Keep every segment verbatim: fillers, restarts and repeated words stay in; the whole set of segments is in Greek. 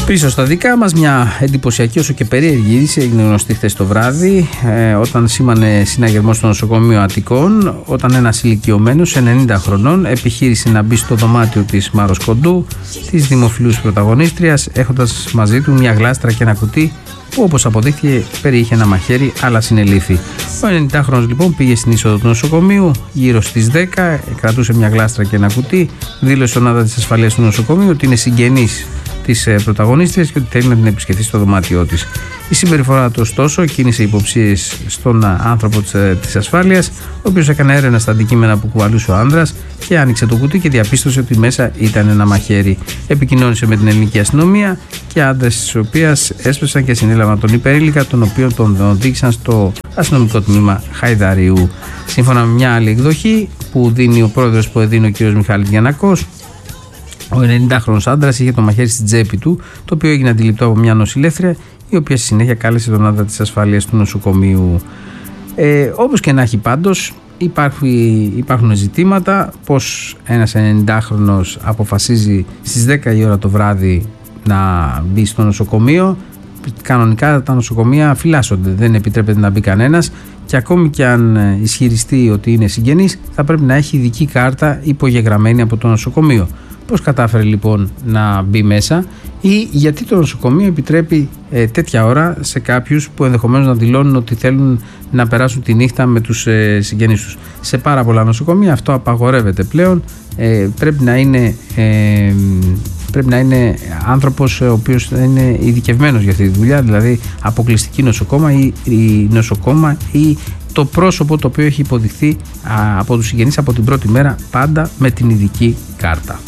Πίσω στα δικά μας, μια εντυπωσιακή όσο και περίεργη είδηση έγινε γνωστή χθες το βράδυ, ε, όταν σήμανε συναγερμό στο νοσοκομείο Αττικών, όταν ένας ηλικιωμένος ενενήντα χρονών επιχείρησε να μπει στο δωμάτιο της Μάρος Κοντού, της δημοφιλούς πρωταγωνίστριας, έχοντας μαζί του μια γλάστρα και ένα κουτί που, όπως αποδείχθηκε, περιείχε ένα μαχαίρι, αλλά συνελήφθη. Ο ενενηντάχρονος λοιπόν πήγε στην είσοδο του νοσοκομείου γύρω στις δέκα, κρατούσε μια γλάστρα και ένα κουτί, δήλωσε στον άδα της ασφαλείας του νοσοκομείου ότι είναι συγγενής της πρωταγωνίστριας και ότι θέλει να την επισκεφτεί στο δωμάτιό της. Η συμπεριφορά του, ωστόσο, κίνησε υποψίες στον άνθρωπο της ασφάλειας, ο οποίος έκανε έρευνα στα αντικείμενα που κουβαλούσε ο άνδρας και άνοιξε το κουτί και διαπίστωσε ότι μέσα ήταν ένα μαχαίρι. Επικοινώνησε με την ελληνική αστυνομία και άντρες της οποίας έσπευσαν και συνέλαβαν τον υπερήλικα, τον οποίο τον οδήγησαν στο αστυνομικό τμήμα Χαϊδαριού. Σύμφωνα με μια άλλη εκδοχή που δίνει ο πρόεδρος που έδινε ο κ. Μιχάλης Γιαννακός, ο ενενηντάχρονος άντρας είχε το μαχαίρι στην τσέπη του, το οποίο έγινε αντιληπτό από μια νοσηλεύτρια, η οποία στη συνέχεια κάλεσε τον άντρα της ασφαλείας του νοσοκομείου. Ε, όπως και να έχει, πάντως, υπάρχουν, υπάρχουν ζητήματα πως ένας ενενηντάχρονος αποφασίζει στις δέκα η ώρα το βράδυ να μπει στο νοσοκομείο. Κανονικά τα νοσοκομεία φυλάσσονται, δεν επιτρέπεται να μπει κανένας, και ακόμη και αν ισχυριστεί ότι είναι συγγενής, θα πρέπει να έχει ειδική κάρτα υπογεγραμμένη από το νοσοκομείο. Πώς κατάφερε λοιπόν να μπει μέσα, ή γιατί το νοσοκομείο επιτρέπει ε, τέτοια ώρα σε κάποιους που ενδεχομένως να δηλώνουν ότι θέλουν να περάσουν τη νύχτα με τους ε, συγγενείς τους. Σε πάρα πολλά νοσοκομεία αυτό απαγορεύεται πλέον. Ε, πρέπει να είναι ε, πρέπει να είναι άνθρωπος ο οποίος είναι ειδικευμένος για αυτή τη δουλειά, δηλαδή αποκλειστική νοσοκόμα ή, ή νοσοκόμα ή το πρόσωπο το οποίο έχει υποδειχθεί α, από τους συγγενείς από την πρώτη μέρα, πάντα με την ειδική κάρτα.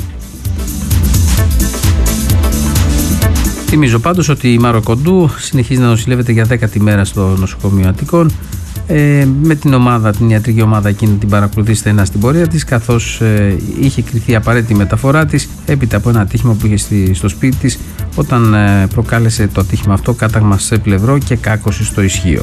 Θυμίζω πάντως ότι η Μάρο Κοντού συνεχίζει να νοσηλεύεται για δέκατη μέρα στο νοσοκομείο Αττικών. Ε, με την ομάδα, την ιατρική ομάδα εκείνη την παρακολουθεί στενά στην πορεία της, καθώς ε, είχε κριθεί απαραίτητη μεταφορά της έπειτα από ένα ατύχημα που είχε στη, στο σπίτι της, όταν ε, προκάλεσε το ατύχημα αυτό κάταγμα σε πλευρό και κάκωση στο ισχύο.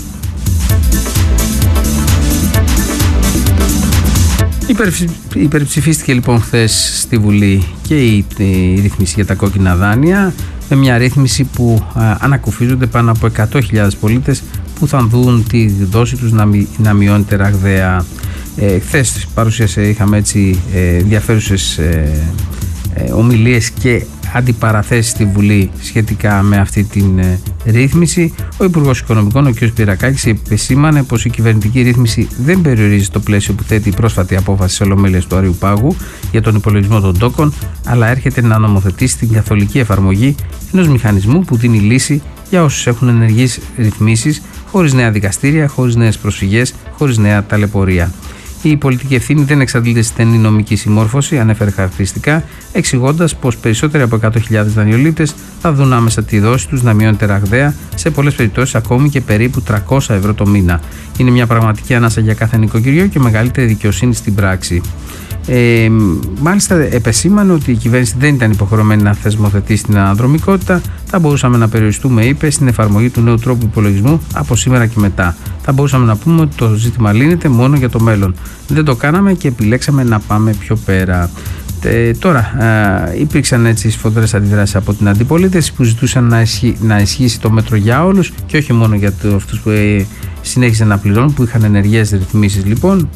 Υπερψη, υπερψηφίστηκε λοιπόν χθες στη Βουλή και η, η ρύθμιση για τα κόκκινα δάνεια, με μια ρύθμιση που α, ανακουφίζονται πάνω από εκατό χιλιάδες πολίτες που θα δουν τη δόση τους να, μη, να μειώνεται ραγδαία. Ε, χθες παρουσίασε, είχαμε έτσι ε, ενδιαφέρουσες ε, ε, ομιλίες και αντιπαραθέσεις στη Βουλή σχετικά με αυτή την ε, ρύθμιση. Ο Υπουργός Οικονομικών, ο κ. Σπυρακάκης, επεσήμανε πως η κυβερνητική ρύθμιση δεν περιορίζει το πλαίσιο που θέτει η πρόσφατη απόφαση της Ολομέλειας του Αριού Πάγου για τον υπολογισμό των τόκων, αλλά έρχεται να νομοθετήσει την καθολική εφαρμογή ενός μηχανισμού που δίνει λύση για όσους έχουν ενεργείς ρυθμίσεις, χωρίς νέα δικαστήρια, χωρίς νέες προσφυγές, χωρίς νέα ταλαιπωρία. Η πολιτική ευθύνη δεν εξαντλείται στη στενή νομική συμμόρφωση, ανέφερε χαρακτηριστικά, εξηγώντας πως περισσότεροι από εκατό χιλιάδες δανειολήπτες θα δουν άμεσα τη δόση τους να μειώνεται ραγδαία, σε πολλές περιπτώσεις ακόμη και περίπου τριακόσια ευρώ το μήνα. Είναι μια πραγματική ανάσα για κάθε νοικοκυριό και μεγαλύτερη δικαιοσύνη στην πράξη. Ε, μάλιστα επεσήμανε ότι η κυβέρνηση δεν ήταν υποχρεωμένη να θεσμοθετήσει την αναδρομικότητα. Θα μπορούσαμε να περιοριστούμε, είπε, στην εφαρμογή του νέου τρόπου υπολογισμού από σήμερα και μετά. Θα μπορούσαμε να πούμε ότι το ζήτημα λύνεται μόνο για το μέλλον. Δεν το κάναμε και επιλέξαμε να πάμε πιο πέρα. Ε, τώρα ε, υπήρξαν έτσι σφοδρές αντιδράσεις από την αντιπολίτευση που ζητούσαν να, ισχύ, να ισχύσει το μέτρο για όλους και όχι μόνο για το, αυτούς που ε, συνέχισαν να πληρώνουν, που είχαν ενεργές ρυθμίσεις λοιπόν.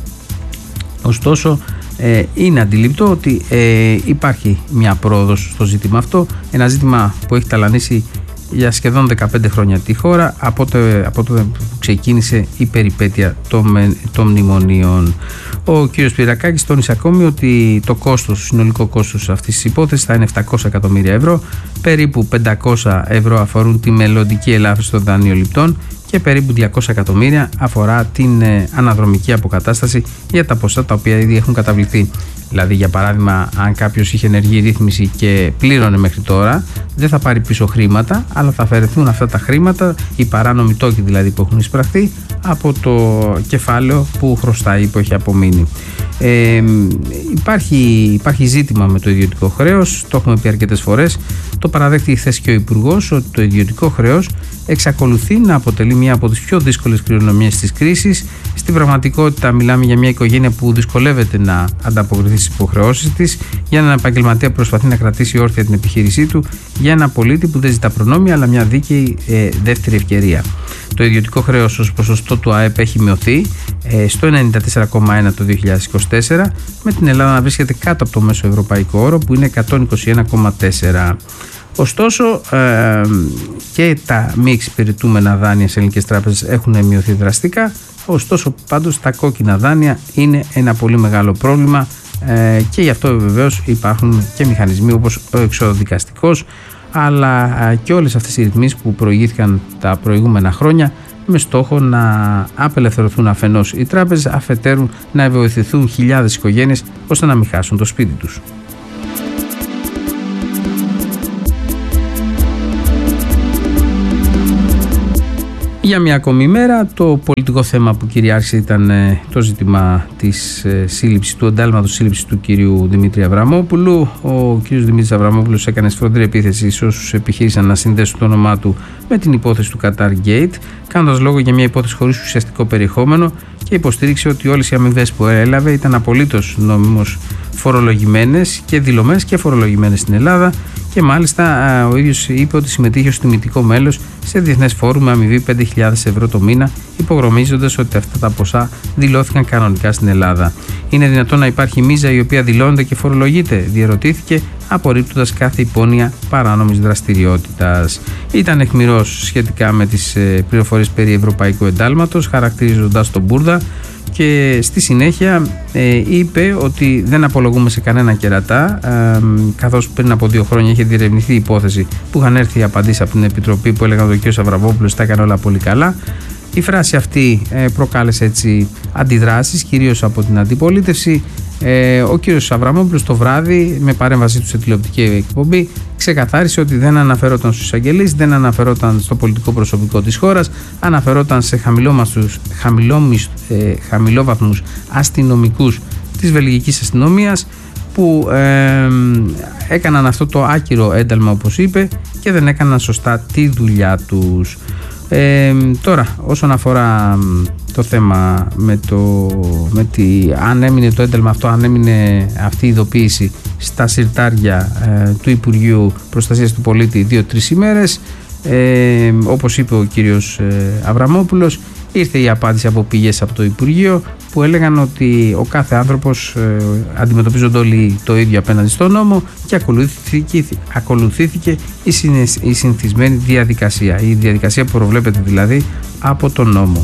Ωστόσο, Ε, είναι αντιληπτό ότι ε, υπάρχει μια πρόοδος στο ζήτημα αυτό, ένα ζήτημα που έχει ταλανίσει για σχεδόν δεκαπέντε χρόνια τη χώρα, από τότε, από τότε που ξεκίνησε η περιπέτεια των, των μνημονίων. Ο κ. Σπυρακάκης τόνισε ακόμη ότι το κόστος, το συνολικό κόστος αυτής της υπόθεσης θα είναι επτακόσια εκατομμύρια ευρώ, περίπου πεντακόσια ευρώ αφορούν τη μελλοντική ελάφρυνση των δανειοληπτών και περίπου διακόσια εκατομμύρια αφορά την ε, αναδρομική αποκατάσταση για τα ποσά τα οποία ήδη έχουν καταβληθεί. Δηλαδή, για παράδειγμα, αν κάποιος είχε ενεργή ρύθμιση και πλήρωνε μέχρι τώρα, δεν θα πάρει πίσω χρήματα, αλλά θα αφαιρεθούν αυτά τα χρήματα, οι παράνομοι τόκοι δηλαδή που έχουν εισπραχθεί, από το κεφάλαιο που χρωστάει, που έχει απομείνει. Ε, υπάρχει, υπάρχει ζήτημα με το ιδιωτικό χρέος, το έχουμε πει αρκετές φορές. Το παραδέχτηκε χθες και ο Υπουργός ότι το ιδιωτικό χρέος εξακολουθεί να αποτελεί μία από τις πιο δύσκολες κληρονομιές της κρίσης. Στην πραγματικότητα, μιλάμε για μια οικογένεια που δυσκολεύεται να ανταποκριθεί τις υποχρεώσεις της. Για έναν επαγγελματία προσπαθεί να κρατήσει όρθια την επιχείρησή του. Για ένα πολίτη που δεν ζητά προνόμια αλλά μια δίκαιη ε, δεύτερη ευκαιρία. Το ιδιωτικό χρέος ως ποσοστό του ΑΕΠ έχει μειωθεί ε, στο ενενήντα τέσσερα κόμμα ένα το δύο χιλιάδες είκοσι τέσσερα, με την Ελλάδα να βρίσκεται κάτω από το μέσο ευρωπαϊκό όρο που είναι εκατόν είκοσι ένα κόμμα τέσσερα. Ωστόσο ε, και τα μη εξυπηρετούμενα δάνεια σε ελληνικές τράπεζες έχουν μειωθεί δραστικά. Ωστόσο πάντως τα κόκκινα δάνεια είναι ένα πολύ μεγάλο πρόβλημα ε, και γι' αυτό βεβαίως υπάρχουν και μηχανισμοί όπως ο εξοδικαστικός, αλλά και όλες αυτές οι ρυθμίσεις που προηγήθηκαν τα προηγούμενα χρόνια με στόχο να απελευθερωθούν αφενός οι τράπεζες, αφετέρου να βοηθηθούν χιλιάδες οικογένειες ώστε να μην χάσουν το σπίτι τους. Για μια ακόμη μέρα το πολιτικό θέμα που κυριάρχησε ήταν το ζήτημα της σύλληψης, του εντάλματος σύλληψης του κυρίου Δημήτρη Αβραμόπουλου. Ο κύριος Δημήτρης Αβραμόπουλος έκανε σφοδρή επίθεση σε όσους επιχείρησαν να συνδέσουν το όνομά του με την υπόθεση του Qatar Gate, κάνοντας λόγο για μια υπόθεση χωρίς ουσιαστικό περιεχόμενο, και υποστήριξε ότι όλες οι αμοιβές που έλαβε ήταν απολύτως νόμιμως φορολογημένες και δηλωμένες και φορολογημένες στην Ελλάδα, και μάλιστα ο ίδιος είπε ότι συμμετείχε ως τιμητικό μέλος σε διεθνές φόρουμ με αμοιβή πέντε χιλιάδες ευρώ το μήνα, υπογραμμίζοντας ότι αυτά τα ποσά δηλώθηκαν κανονικά στην Ελλάδα. Είναι δυνατόν να υπάρχει μίζα η οποία δηλώνεται και φορολογείται, διερωτήθηκε, απορρίπτοντας κάθε υπόνοια παράνομης δραστηριότητας. Ήταν αιχμηρός σχετικά με τις πληροφορίες περί ευρωπαϊκού εντάλματος, χαρακτηρίζοντας τον Μπούρδα, και στη συνέχεια ε, είπε ότι δεν απολογούμε σε κανένα κερατά, ε, καθώς πριν από δύο χρόνια είχε διερευνηθεί η υπόθεση που είχαν έρθει οι απαντήσεις από την Επιτροπή που έλεγαν ότι ο κ. Αβραμόπουλος τα έκανε όλα πολύ καλά. Η φράση αυτή ε, προκάλεσε έτσι αντιδράσεις, κυρίως από την αντιπολίτευση. Ε, ο κύριος Αβραμόπουλος το βράδυ, με παρέμβασή του σε τηλεοπτική εκπομπή, ξεκαθάρισε ότι δεν αναφερόταν στους εισαγγελείς, δεν αναφερόταν στο πολιτικό προσωπικό της χώρας, αναφερόταν σε ε, χαμηλόβαθμους αστυνομικούς της βελγικής αστυνομίας που ε, έκαναν αυτό το άκυρο ένταλμα, όπως είπε, και δεν έκαναν σωστά τη δουλειά τους. Ε, τώρα, όσον αφορά το θέμα με το με τη, αν έμεινε το ένταλμα αυτό, αν έμεινε αυτή η ειδοποίηση στα συρτάρια ε, του Υπουργείου Προστασίας του Πολίτη δύο-τρεις ημέρες, ε, όπως είπε ο κύριος ε, Αβραμόπουλος, ήρθε η απάντηση από πηγές από το Υπουργείο που έλεγαν ότι ο κάθε άνθρωπος ε, αντιμετωπίζονται όλοι το ίδιο απέναντι στον νόμο και ακολουθήθηκε, ακολουθήθηκε η, συνες, η συνηθισμένη διαδικασία, η διαδικασία που προβλέπεται δηλαδή από τον νόμο.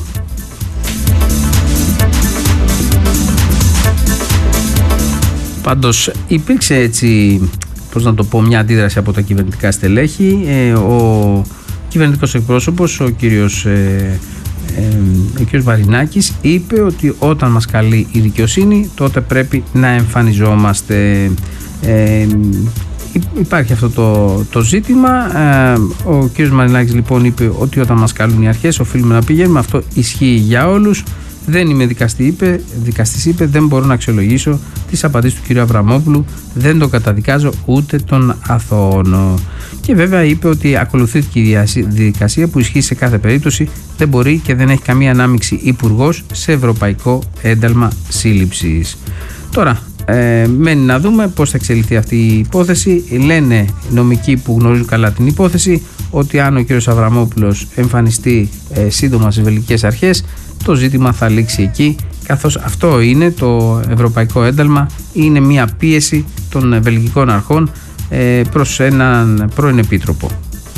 Πάντως υπήρξε έτσι, πώς να το πω, μια αντίδραση από τα κυβερνητικά στελέχη. Ε, ο κυβερνητικός εκπρόσωπος, ο κύριος ε, Ε, ο κ. Βαρινάκης, είπε ότι όταν μας καλεί η δικαιοσύνη τότε πρέπει να εμφανιζόμαστε. Ε, υπάρχει αυτό το, το ζήτημα. Ε, ο κ. Βαρινάκης λοιπόν είπε ότι όταν μας καλούν οι αρχές οφείλουμε να πηγαίνουμε. Αυτό ισχύει για όλους. Δεν είμαι δικαστή, είπε, δικαστής, είπε, δεν μπορώ να αξιολογήσω τις απαντήσεις του κ. Αβραμόπουλου, δεν το καταδικάζω ούτε τον αθώωνο. Και βέβαια είπε ότι ακολουθήθηκε η διαδικασία που ισχύει σε κάθε περίπτωση, δεν μπορεί και δεν έχει καμία ανάμειξη υπουργός σε ευρωπαϊκό ένταλμα σύλληψης. Τώρα, ε, μένει να δούμε πώς θα εξελιχθεί αυτή η υπόθεση. Λένε νομικοί που γνωρίζουν καλά την υπόθεση ότι αν ο κ. Αβραμόπουλος εμφανιστεί ε, σύντομα στις βελγικές αρχές, το ζήτημα θα λήξει εκεί, καθώς αυτό είναι το ευρωπαϊκό ένταλμα, είναι μια πίεση των βελγικών αρχών ε, προς έναν πρώην επίτροπο.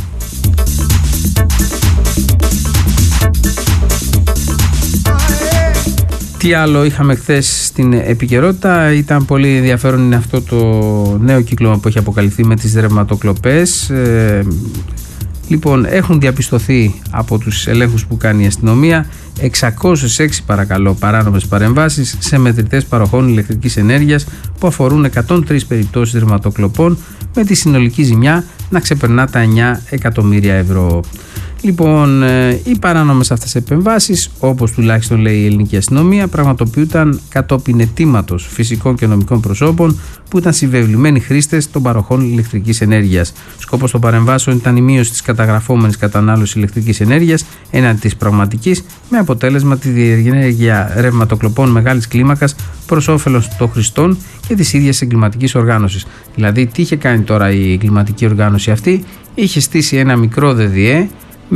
Τι άλλο είχαμε χθες στην επικαιρότητα? Ήταν πολύ ενδιαφέρον, είναι αυτό το νέο κύκλωμα που έχει αποκαλυφθεί με τις ρευματοκλοπές. Ε, Λοιπόν, έχουν διαπιστωθεί από τους ελέγχους που κάνει η αστυνομία εξακόσιες έξι παρακαλώ παράνομες παρεμβάσεις σε μετρητές παροχών ηλεκτρικής ενέργειας που αφορούν εκατόν τρεις περιπτώσεις ρευματοκλοπών, με τη συνολική ζημιά να ξεπερνά τα εννιά εκατομμύρια ευρώ. Λοιπόν, οι παράνομες αυτές επεμβάσεις, όπως τουλάχιστον λέει η ελληνική αστυνομία, πραγματοποιούνταν κατόπιν αιτήματος φυσικών και νομικών προσώπων που ήταν συμβεβλημένοι χρήστες των παροχών ηλεκτρικής ενέργειας. Σκόπος των παρεμβάσεων ήταν η μείωση της καταγραφόμενης κατανάλωσης ηλεκτρικής ενέργειας έναντι της πραγματικής, με αποτέλεσμα τη διενέργεια ρευματοκλοπών μεγάλης κλίμακας προς όφελος των χρηστών και της ίδιας εγκληματικής οργάνωσης. Δηλαδή, τι είχε κάνει τώρα η εγκληματική οργάνωση αυτή? Είχε στήσει ένα μικρό ΔΔΕ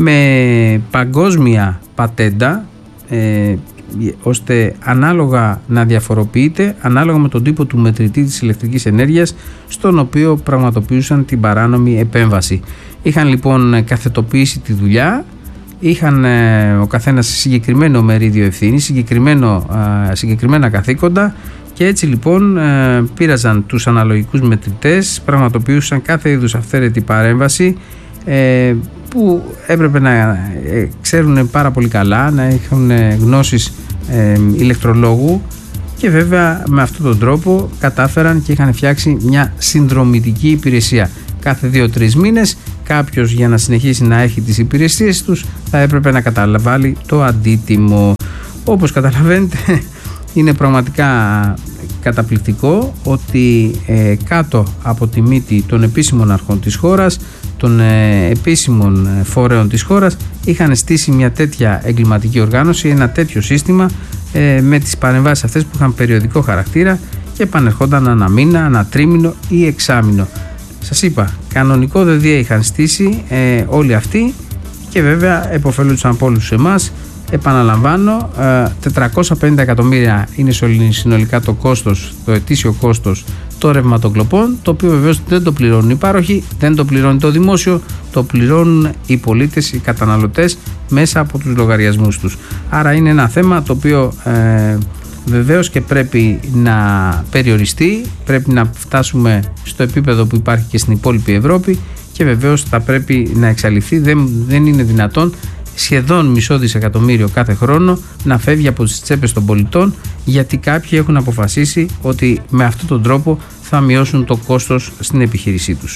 με παγκόσμια πατέντα, ε, ώστε ανάλογα να διαφοροποιείται ανάλογα με τον τύπο του μετρητή της ηλεκτρικής ενέργειας στον οποίο πραγματοποιούσαν την παράνομη επέμβαση. Είχαν λοιπόν καθετοποιήσει τη δουλειά, είχαν ε, ο καθένας συγκεκριμένο μερίδιο ευθύνης, συγκεκριμένο, ε, συγκεκριμένα καθήκοντα, και έτσι λοιπόν ε, πήραζαν τους αναλογικούς μετρητές, πραγματοποιούσαν κάθε είδους αυθαίρετη παρέμβαση, ε, που έπρεπε να ε, ξέρουν πάρα πολύ καλά, να έχουν ε, γνώσεις ε, ηλεκτρολόγου, και βέβαια με αυτόν τον τρόπο κατάφεραν και είχαν φτιάξει μια συνδρομητική υπηρεσία. Κάθε δύο-τρεις μήνες κάποιος, για να συνεχίσει να έχει τις υπηρεσίες τους, θα έπρεπε να καταβάλει το αντίτιμο. Όπως καταλαβαίνετε, είναι πραγματικά καταπληκτικό ότι ε, κάτω από τη μύτη των επίσημων αρχών της χώρας, των ε, επίσημων φορέων της χώρας, είχαν στήσει μια τέτοια εγκληματική οργάνωση, ένα τέτοιο σύστημα, ε, με τις παρεμβάσεις αυτές που είχαν περιοδικό χαρακτήρα και επανερχόνταν ανά μήνα, ανά τρίμηνο ή εξάμηνο. Σας είπα, κανονικό ΔΔΕ είχαν στήσει ε, όλοι αυτοί, και βέβαια επωφελούνταν από όλους εμάς. Επαναλαμβάνω, τετρακόσια πενήντα εκατομμύρια είναι συνολικά το κόστος, το ετήσιο κόστος των ρευματοκλοπών, το οποίο βεβαίως δεν το πληρώνουν οι πάροχοι, δεν το πληρώνει το δημόσιο, το πληρώνουν οι πολίτες, οι καταναλωτές μέσα από τους λογαριασμούς τους. Άρα είναι ένα θέμα το οποίο ε, βεβαίως και πρέπει να περιοριστεί, πρέπει να φτάσουμε στο επίπεδο που υπάρχει και στην υπόλοιπη Ευρώπη, και βεβαίως θα πρέπει να εξαλειφθεί. Δεν, δεν είναι δυνατόν σχεδόν μισό δισεκατομμύριο κάθε χρόνο να φεύγει από τις τσέπες των πολιτών, γιατί κάποιοι έχουν αποφασίσει ότι με αυτόν τον τρόπο θα μειώσουν το κόστος στην επιχείρησή τους.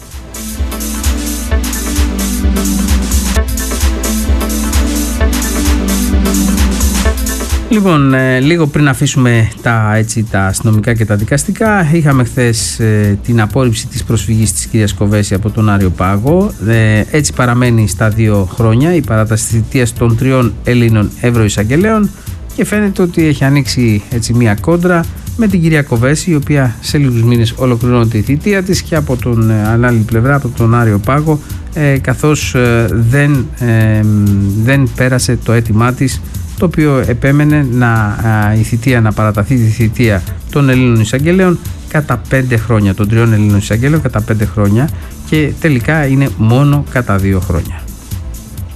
Λοιπόν, ε, λίγο πριν αφήσουμε τα, έτσι, τα αστυνομικά και τα δικαστικά, είχαμε χθες ε, την απόρριψη της προσφυγής της κυρίας Κοβέση από τον Άριο Πάγο. Ε, έτσι παραμένει στα δύο χρόνια η παράταση της θητείας των τριών Ελλήνων ευρωεισαγγελέων, και φαίνεται ότι έχει ανοίξει έτσι μια κόντρα με την κυρία Κοβέση, η οποία σε λίγους μήνες ολοκληρώνεται η θητεία της, και από τον ε, άλλη πλευρά, από τον Άριο Πάγο, ε, καθώς ε, δεν, ε, δεν πέρασε το αίτημά της, το οποίο επέμενε να, α, η θητεία, να παραταθεί τη θητεία των Ελλήνων εισαγγελέων κατά πέντε χρόνια, των τριών Ελλήνων εισαγγελέων κατά πέντε χρόνια, και τελικά είναι μόνο κατά δύο χρόνια.